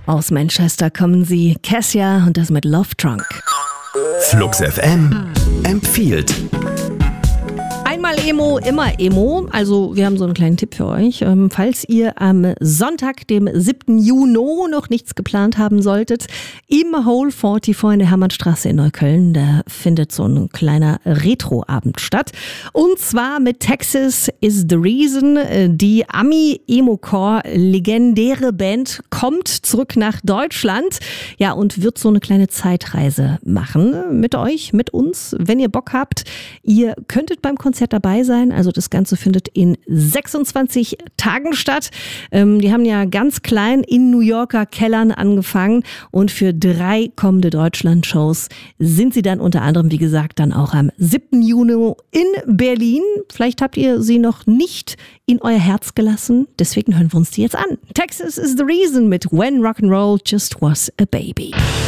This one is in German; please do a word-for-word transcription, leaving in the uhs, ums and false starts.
Aus Manchester kommen sie, Cassia und das mit Love Drunk. Flux F M empfiehlt. Einmal Emo, immer Emo. Also wir haben so einen kleinen Tipp für euch. Ähm, falls ihr am Sonntag, dem siebten Juni, noch nichts geplant haben solltet, im Hole vierundvierzig in der Hermannstraße in Neukölln, da findet so ein kleiner Retro-Abend statt. Und zwar mit Texas is the Reason. Die Ami-Emo-Core-legendäre Band kommt zurück nach Deutschland. Ja, und wird so eine kleine Zeitreise machen mit euch, mit uns. Wenn ihr Bock habt, ihr könntet beim Konzert dabei sein. Also das Ganze findet in sechsundzwanzig Tagen statt. Ähm, die haben ja ganz klein in New Yorker Kellern angefangen und für drei kommende Deutschland-Shows sind sie dann unter anderem, wie gesagt, dann auch am siebten Juni in Berlin. Vielleicht habt ihr sie noch nicht in euer Herz gelassen. Deswegen hören wir uns die jetzt an. Texas is the Reason mit When Rock'n'Roll Just Was a Baby.